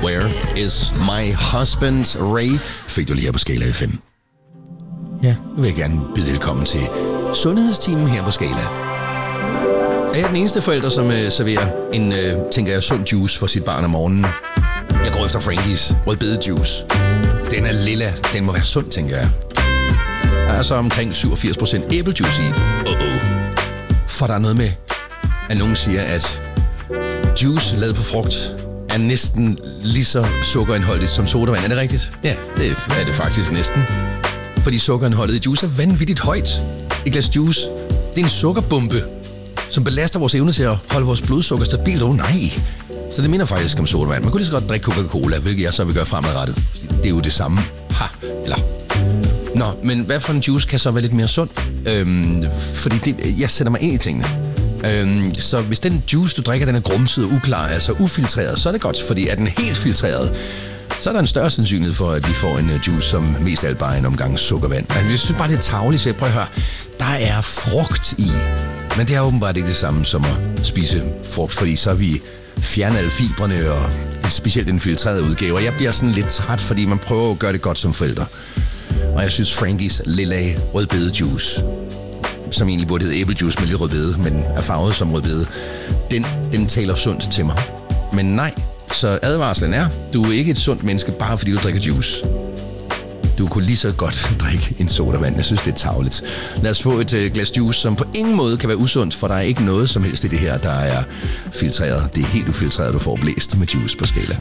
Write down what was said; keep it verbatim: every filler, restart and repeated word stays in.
Where is my husband? Ray fik du lige her på Skala F M. Ja, nu vil jeg gerne byde velkommen til sundhedstimen her på Skala. Er jeg den eneste forælder, som øh, serverer en, øh, tænker jeg, sund juice for sit barn om morgenen? Jeg går efter Frankies rødbedejuice. Den er lilla. Den må være sund, tænker jeg. Der er så omkring syvogfirs procent æblejuice i. Uh-oh. For der er noget med, at nogen siger, at juice lavet på frugt er næsten lige så sukkerindholdigt som sodavand. Er det rigtigt? Ja, det er det faktisk næsten. Fordi sukkerindholdet i juice er vanvittigt højt. Et glas juice, det er en sukkerbombe, som belaster vores evne til at holde vores blodsukker stabilt. Åh oh, nej. Så det minder faktisk om sodavand. Man kunne lige så godt drikke Coca-Cola, hvilket jeg så vil gøre fremadrettet. Det er jo det samme. Ha, eller... Nå, men hvad for en juice kan så være lidt mere sund? Øhm, fordi det, jeg sætter mig ind i tingene. Øhm, så hvis den juice, du drikker, den er grumset og uklar, altså ufiltreret, så er det godt, fordi er den helt filtreret, så er der en større sandsynlighed for, at vi får en juice, som mest alt bare er en omgang sukkervand. Men jeg synes bare, det er tarveligt, så jeg prøver at høre, der er frugt i. Men det er åbenbart ikke det samme som at spise frugt, fordi så er vi fjernet alle fibrene, og det er specielt den filtrerede udgave. Og jeg bliver sådan lidt træt, fordi man prøver at gøre det godt som forældre. Og jeg synes, Frankies lilla rødbedejuice, som egentlig burde hedde æblejuice med lidt rødbede, men er farvet som rødbede, den, den taler sundt til mig. Men nej, så advarslen er, du er ikke et sundt menneske, bare fordi du drikker juice. Du kunne lige så godt drikke en sodavand. Jeg synes, det er tarveligt. Lad os få et uh, glas juice, som på ingen måde kan være usundt, for der er ikke noget som helst i det her, der er filtreret. Det er helt ufiltreret, du får blæst med juice på Skala.